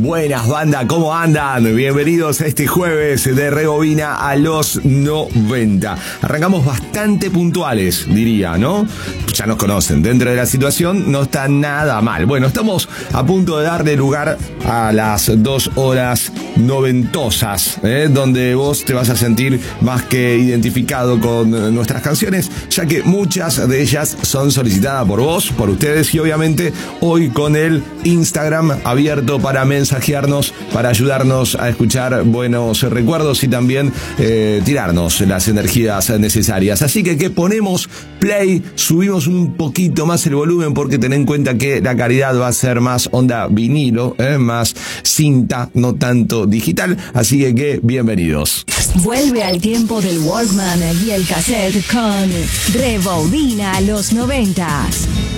Buenas, banda, ¿cómo andan? Bienvenidos a este jueves de Rebobina a los 90. Arrancamos bastante puntuales, diría, ¿no? Ya nos conocen, dentro de la situación no está nada mal. Bueno, estamos a punto de darle lugar a las 2 horas noventosas, donde vos te vas a sentir más que identificado con nuestras canciones, ya que muchas de ellas son solicitadas por vos, por ustedes, y obviamente hoy con el Instagram abierto para mensajearnos, para ayudarnos a escuchar buenos recuerdos y también tirarnos las energías necesarias. Así que ponemos play, subimos un poquito más el volumen porque ten en cuenta que la calidad va a ser más onda vinilo, más cinta, no tanto digital. Así que bienvenidos. Vuelve al tiempo del Walkman y el cassette con Rebobina a los 90s.